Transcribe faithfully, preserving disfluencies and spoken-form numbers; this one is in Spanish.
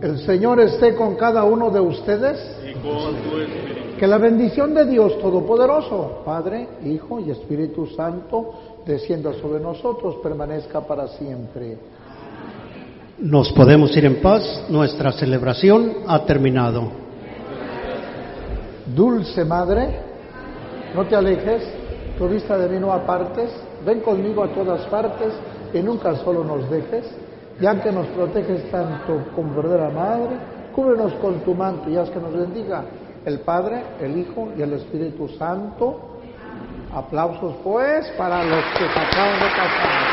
El Señor esté con cada uno de ustedes. Y con tu espíritu. Que la bendición de Dios Todopoderoso, Padre, Hijo y Espíritu Santo, descienda sobre nosotros, permanezca para siempre. Nos podemos ir en paz, nuestra celebración ha terminado. Dulce Madre, no te alejes, tu vista de mí no apartes, ven conmigo a todas partes y nunca solo nos dejes, ya que nos proteges tanto como verdadera Madre, cúbrenos con tu manto y haz que nos bendiga el Padre, el Hijo y el Espíritu Santo. Aplausos pues para los que se acaban de casar.